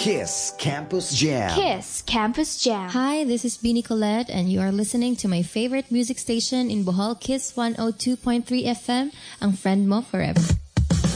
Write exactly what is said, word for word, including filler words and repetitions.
Kiss Campus Jam. Kiss Campus Jam. Hi, this is Beanie Colette, and you are listening to my favorite music station in Bohol, Kiss one oh two point three F M, ang friend mo forever.